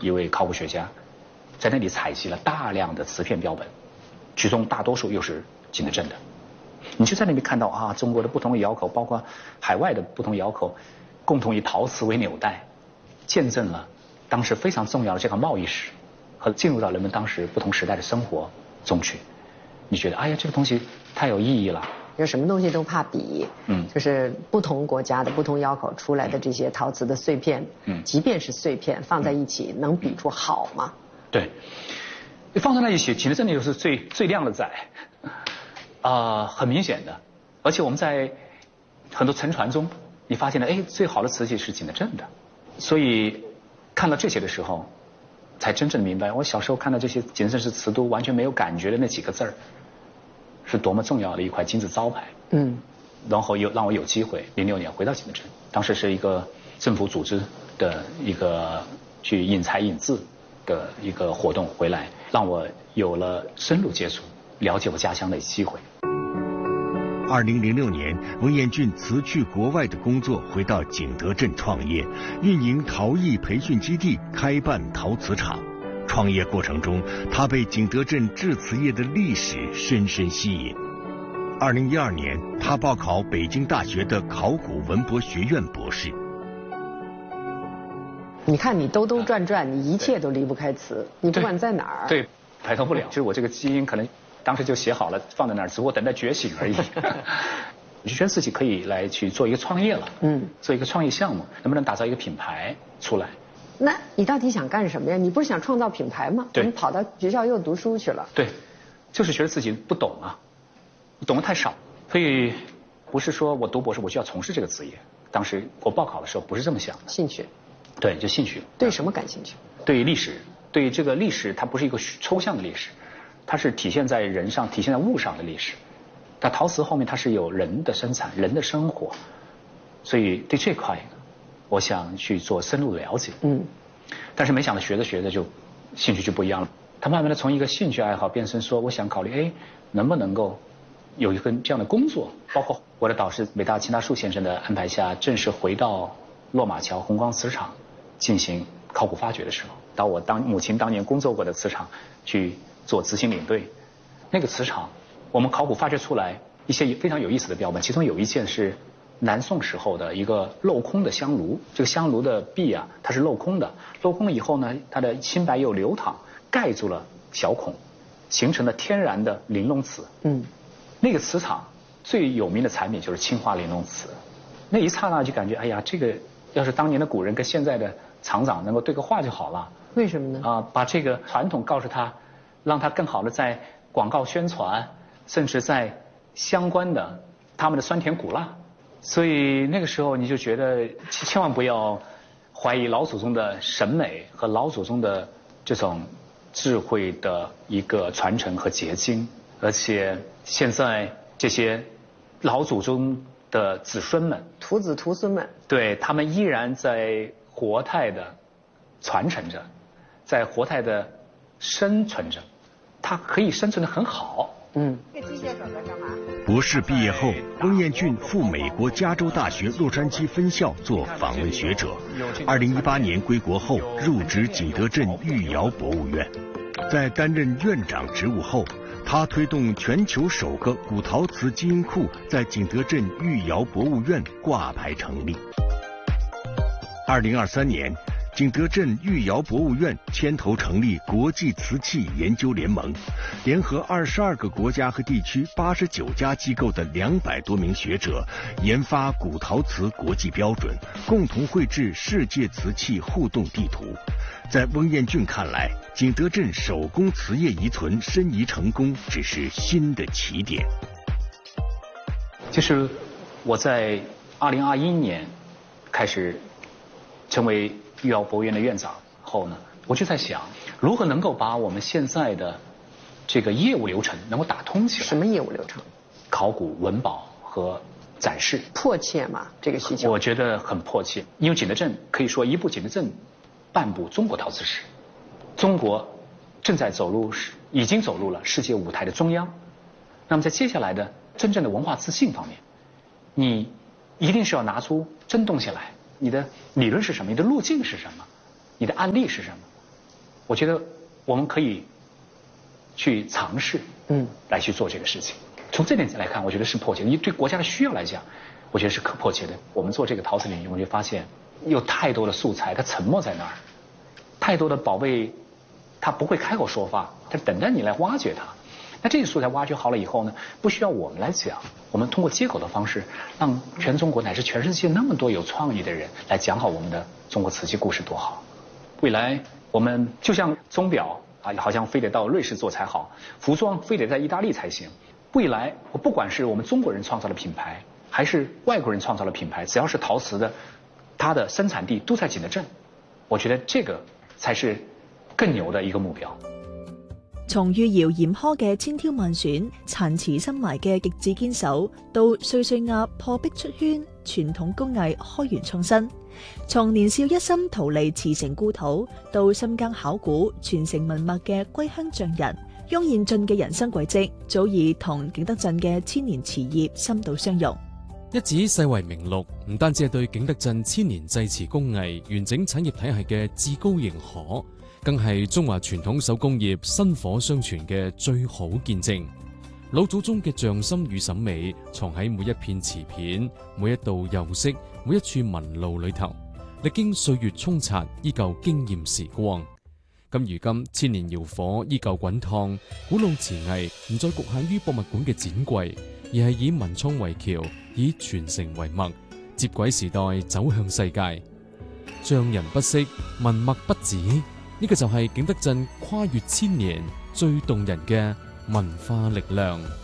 一位考古学家，在那里采集了大量的瓷片标本，其中大多数又是景德镇的。你就在那里看到啊，中国的不同窑口，包括海外的不同窑口，共同以陶瓷为纽带，见证了当时非常重要的这个贸易史，和进入到人们当时不同时代的生活中去。你觉得，哎呀，这个东西太有意义了。 就什么东西都怕比，就是不同国家的不同窑口出来的这些陶瓷的碎片，即便是碎片放在一起，能比出好吗？ 对，放在那一起，景德镇就是最靓的仔，很明显的。而且我们在很多沉船中，你发现了，哎，最好的瓷器是景德镇的。所以看到这些的时候，才真正明白，我小时候看到这些景德镇是瓷都完全没有感觉的那几个字儿，是多么重要的一块金字招牌。然后又让我有机会06年回到景德镇，当时是一个政府组织的一个去引才引智的一个活动回来，让我有了深入接触、了解我家乡的机会。 2006年，文彦俊辞去国外的工作，回到景德镇创业，运营陶艺培训基地，开办陶瓷厂。创业过程中，他被景德镇制瓷业的历史深深吸引。2012年，他报考北京大学的考古文博学院博士。 你看你兜兜转转，你一切都离不开瓷，你不管在哪儿， 对，摆脱不了。就是我这个基因可能当时就写好了，放在那儿，只不过等待觉醒而已。我就觉得自己可以来去做一个创业了，做一个创业项目，能不能打造一个品牌出来？ 那你到底想干什么呀？你不是想创造品牌吗？ 对， 你跑到学校又读书去了。 对，就是觉得自己不懂啊，懂得太少，所以不是说我读博士我就要从事这个职业。当时我报考的时候不是这么想的。 兴趣。 对，就兴趣。 对什么感兴趣？ 对历史，对这个历史，它不是一个抽象的历史，它是体现在人上、体现在物上的历史。它陶瓷后面它是有人的生产、人的生活，所以对这块，我想去做深入的了解。但是没想到学着学着就兴趣就不一样了。他慢慢的从一个兴趣爱好变成说，我想考虑，哎，能不能够有一份这样的工作？包括我的导师北大秦大树先生的安排下，正式回到落马桥红光瓷厂进行考古发掘的时候，到我母亲当年工作过的瓷厂去做执行领队。那个瓷厂，我们考古发掘出来一些非常有意思的标本，其中有一件是南宋时候的一个镂空的香炉，这个香炉的壁啊，它是镂空的，镂空了以后呢，它的清白釉流淌盖住了小孔，形成了天然的玲珑瓷。那个瓷厂最有名的产品就是青花玲珑瓷。那一刹那就感觉，哎呀，这个要是当年的古人跟现在的厂长能够对个话就好了。 为什么呢？ 把这个传统告诉他，让他更好的在广告宣传，甚至在相关的他们的酸甜苦辣。所以那个时候你就觉得千万不要怀疑老祖宗的审美和老祖宗的这种智慧的一个传承和结晶。而且现在这些老祖宗的子孙们， 徒子徒孙们， 对，他们依然在活态的传承着，在活态的生存着，它可以生存得很好。 这机械手在干嘛？ 博士毕业后，温彦俊赴美国加州大学洛杉矶分校做访问学者。2018年归国后，入职景德镇御窑博物院。在担任院长职务后，他推动全球首个古陶瓷基因库在景德镇御窑博物院挂牌成立。2023年，景德镇御窑博物院牵头成立国际瓷器研究联盟，联合22个国家和地区89家机构的200多名学者，研发古陶瓷国际标准，共同绘制世界瓷器互动地图。在温彦俊看来，景德镇手工瓷业遗存申遗成功只是新的起点。 就是我在2021年开始成为御窑博物院的院长后呢，我就在想，如何能够把我们现在的这个业务流程能够打通起来。 什么业务流程？ 考古、文保和展示。 迫切吗？这个需求？ 我觉得很迫切，因为景德镇可以说一部景德镇，半部中国陶瓷史。中国正在已经走入了世界舞台的中央。那么在接下来的真正的文化自信方面，你一定是要拿出真东西来。你的理论是什么？你的路径是什么？你的案例是什么？ 我觉得我们可以去尝试，来去做这个事情。从这点来看，我觉得是迫切的。因为对国家的需要来讲，我觉得是迫切的。我们做这个陶瓷领域，我就发现有太多的素材，它沉没在那儿，太多的宝贝，它不会开口说话，它等待你来挖掘它。那这些素材挖掘好了以后呢，不需要我们来讲，我们通过接口的方式，让全中国乃至全世界那么多有创意的人来讲好我们的中国瓷器故事多好。未来我们就像钟表啊，好像非得到瑞士做才好，服装非得在意大利才行。未来我不管是我们中国人创造的品牌，还是外国人创造的品牌，只要是陶瓷的，它的生产地都在景德镇，我觉得这个才是更牛的一個目標。 從遇遙嚴苛嘅千挑萬選、殘瓷深埋嘅極致堅守，到碎碎鴨破壁出圈，傳統工藝開源創新；從年少一心逃離瓷城故土，到深耕考古、傳承文脈嘅歸鄉匠人，翁彥俊嘅人生軌跡早已同景德鎮嘅千年瓷業深度相融。 一紙世遺名錄唔單止係對景德鎮千年製瓷工藝完整產業體系嘅至高認可，更係中華傳統手工業薪火相傳嘅最好見證。老祖宗嘅匠心與審美藏喺每一片瓷片、每一道釉色、每一處紋路裏頭，歷經歲月沖刷，依舊驚豔時光。咁如今千年窯火依舊滾燙，古老瓷藝唔再局限於博物館嘅展櫃，而係以文創為橋，以傳承為脈，接軌時代，走向世界。匠人不息，文脈不止，呢個就係景德鎮跨越千年最動人嘅文化力量。